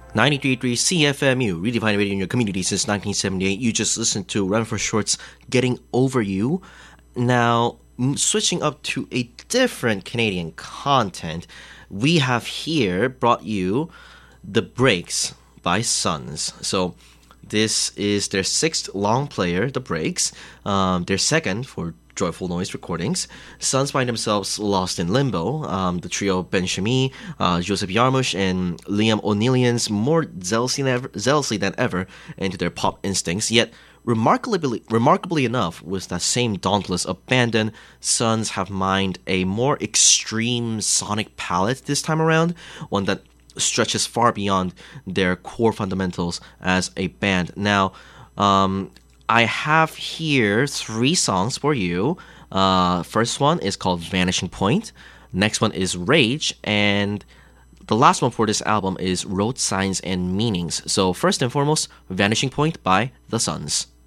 93.3 CFMU, redefining radio in your community since 1978. You just listened to Run for Short's Getting Over You. Now, switching up to a different Canadian content, we have here brought you The Breaks by Sons. So, this is their sixth long player, The Breaks, their second for Joyful Noise Recordings. Sons find themselves lost in limbo. The trio Ben Shami, Joseph Yarmush, and Liam O'Neillians more zealously than ever into their pop instincts. Yet, remarkably enough, with that same dauntless abandon, Sons have mined a more extreme sonic palette this time around, one that stretches far beyond their core fundamentals as a band. Now, I have here 3 songs for you. First one is called Vanishing Point. Next one is Rage. And the last one for this album is Road Signs and Meanings. So first and foremost, Vanishing Point by The Sons.